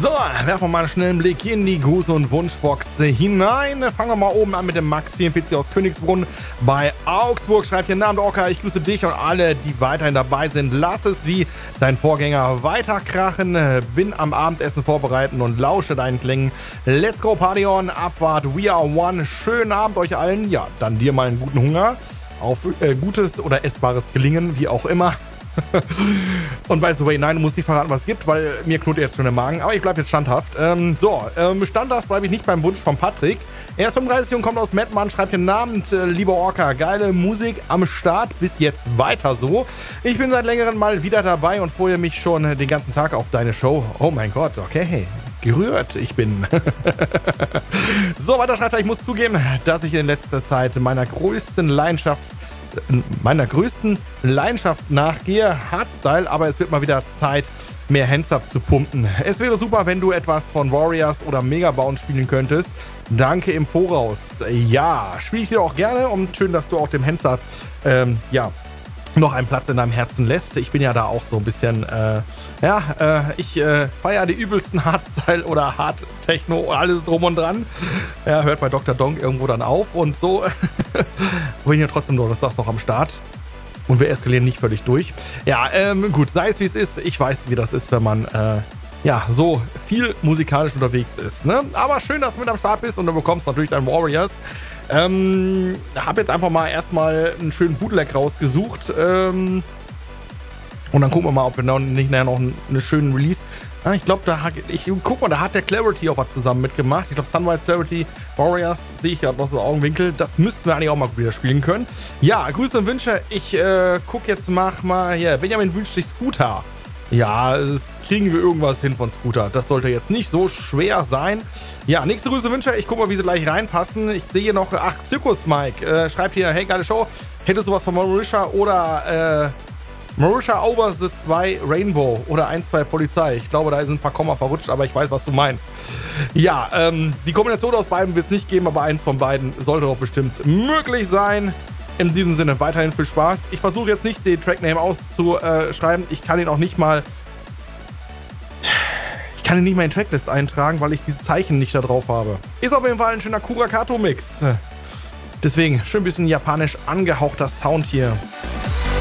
So, werfen wir mal einen schnellen Blick in die Gruß- und Wunschbox hinein. Fangen wir mal oben an mit dem Max44 aus Königsbrunn bei Augsburg. Schreibt hier Namen Orca, ich grüße dich und alle, die weiterhin dabei sind. Lass es wie dein Vorgänger weiterkrachen. Bin am Abendessen vorbereiten und lausche deinen Klängen. Let's go Party on, Abfahrt, we are one. Schönen Abend euch allen. Ja, dann dir mal einen guten Hunger. Auf gutes oder essbares Gelingen, wie auch immer. Und by the way, nein, du musst nicht verraten, was es gibt, weil mir knurrt jetzt schon der Magen. Aber ich bleibe jetzt standhaft. Standhaft bleibe ich nicht beim Wunsch von Patrick. Er ist 35 und kommt aus Mettmann, schreibt hier Namen, lieber Orca, geile Musik am Start, bis jetzt weiter so. Ich bin seit längerem mal wieder dabei und freue mich schon den ganzen Tag auf deine Show. Oh mein Gott, okay. Gerührt, ich bin. So, weiter schreibt er, ich muss zugeben, dass ich in letzter Zeit meiner größten Leidenschaft nachgehe, Hardstyle, aber es wird mal wieder Zeit, mehr Hands-Up zu pumpen. Es wäre super, wenn du etwas von Warriors oder Megabound spielen könntest. Danke im Voraus. Ja, spiele ich dir auch gerne und schön, dass du auch dem Hands-Up, noch einen Platz in deinem Herzen lässt. Ich bin ja da auch so ein bisschen, ich feiere die übelsten Hardstyle oder Hard-Techno, alles drum und dran. Ja, hört bei Dr. Donk irgendwo dann auf und so. Bin ja trotzdem Donnerstag noch am Start. Und wir eskalieren nicht völlig durch. Ja, gut, sei es wie es ist. Ich weiß, wie das ist, wenn man, so viel musikalisch unterwegs ist, ne? Aber schön, dass du mit am Start bist und du bekommst natürlich deinen Warriors. Habe jetzt einfach mal erstmal einen schönen Bootleg rausgesucht. Und dann gucken wir mal, ob wir nicht nachher noch einen schönen Release. Ich glaube, da hat der Clarity auch was zusammen mitgemacht. Ich glaube, Sunrise Clarity Warriors sehe ich gerade aus dem Augenwinkel. Das müssten wir eigentlich auch mal wieder spielen können. Ja, Grüße und Wünsche. Ich gucke jetzt, mach mal hier. Benjamin wünscht sich Scooter. Ja, das kriegen wir irgendwas hin von Scooter. Das sollte jetzt nicht so schwer sein. Ja, nächste Grüße und Wünsche. Ich gucke mal, wie sie gleich reinpassen. Ich sehe hier noch, Zirkus Mike. Schreibt hier, hey, geile Show. Hättest du was von Marisha oder, Marisha Over the 2 Rainbow oder 1-2 Polizei. Ich glaube, da sind ein paar Komma verrutscht, aber ich weiß, was du meinst. Ja, die Kombination aus beiden wird es nicht geben, aber eins von beiden sollte doch bestimmt möglich sein. In diesem Sinne weiterhin viel Spaß. Ich versuche jetzt nicht den Trackname auszuschreiben. Ich kann ihn auch nicht mal... Ich kann ihn nicht mal in Tracklist eintragen, weil ich diese Zeichen nicht da drauf habe. Ist auf jeden Fall ein schöner Kurakato-Mix. Deswegen schön ein bisschen japanisch angehauchter Sound hier.